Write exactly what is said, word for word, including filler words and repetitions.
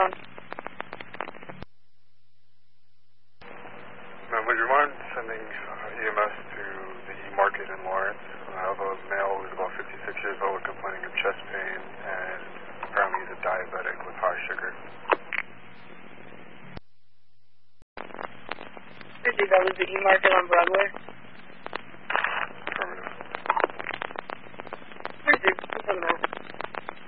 on. Ma'am, would you mind sending uh, E M S to the E Market in Lawrence? I have a male who's about fifty-six years old complaining of chest pain, and apparently he's a diabetic with high sugar. fifty, that was the E Market on Broadway? Affirmative. fifty, what's on that?